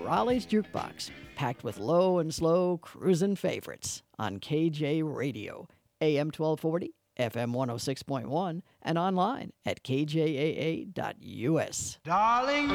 Raleigh's Jukebox, packed with low and slow cruisin' favorites on KJ Radio, AM 1240, FM 106.1, and online at kjaa.us. Darling.